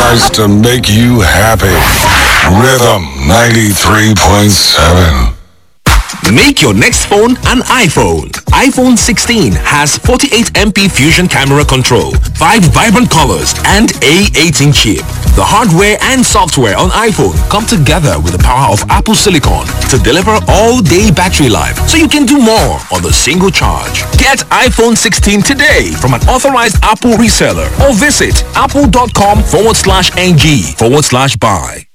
tries to make you happy. Rhythm 93.7. Make your next phone an iPhone. iPhone 16 has 48MP Fusion camera control, 5 vibrant colors, and A18 chip. The hardware and software on iPhone come together with the power of Apple Silicon to deliver all-day battery life, so you can do more on the single charge. Get iPhone 16 today from an authorized Apple reseller or visit apple.com/ng/buy.